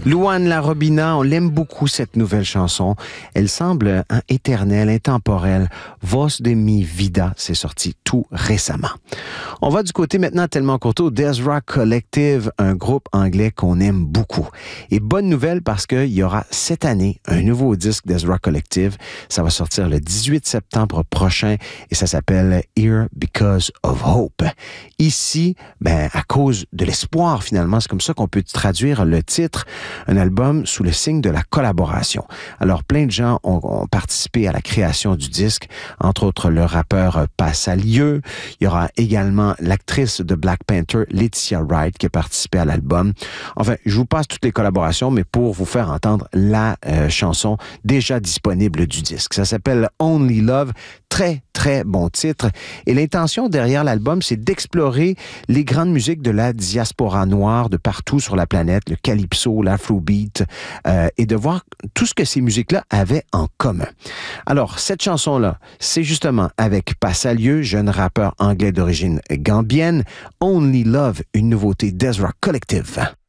Louane Larobina, on l'aime beaucoup cette nouvelle chanson. Elle semble éternelle, intemporelle. Voz de mi vida, c'est sorti tout récemment. On va du côté maintenant tellement courto d'Ezra Collective, un groupe anglais qu'on aime beaucoup. Et bonne nouvelle parce qu'il y aura cette année un nouveau disque d'Ezra Collective. Ça va sortir le 18 septembre prochain et ça s'appelle Here Because of Hope. Ici, à cause de l'espoir finalement, c'est comme ça qu'on peut traduire le titre. Un album sous le signe de la collaboration. Alors, plein de gens ont participé à la création du disque, entre autres le rappeur Passalieu. Il y aura également l'actrice de Black Panther, Letitia Wright, qui a participé à l'album. Enfin, je vous passe toutes les collaborations, mais pour vous faire entendre la chanson déjà disponible du disque. Ça s'appelle Only Love. Très, très bon titre. Et l'intention derrière l'album, c'est d'explorer les grandes musiques de la diaspora noire de partout sur la planète, le calypso, l'afrobeat, et de voir tout ce que ces musiques-là avaient en commun. Alors, cette chanson-là, c'est justement avec Passalieu, jeune rappeur anglais d'origine gambienne, Only Love, une nouveauté d'Ezra Collective.